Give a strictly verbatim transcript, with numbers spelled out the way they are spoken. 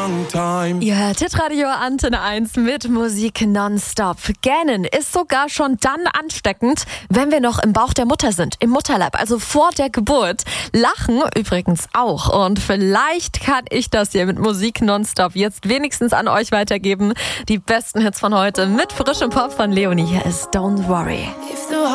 long time. Ihr hört Hitradio Antenne eins mit Musik nonstop. Gähnen ist sogar schon dann ansteckend, wenn wir noch im Bauch der Mutter sind, im Mutterleib, also vor der Geburt. Lachen übrigens auch. Und vielleicht kann ich das hier mit Musik nonstop jetzt wenigstens an euch weitergeben. Die besten Hits von heute mit frischem Pop von Leonie. Hier ist Don't Worry.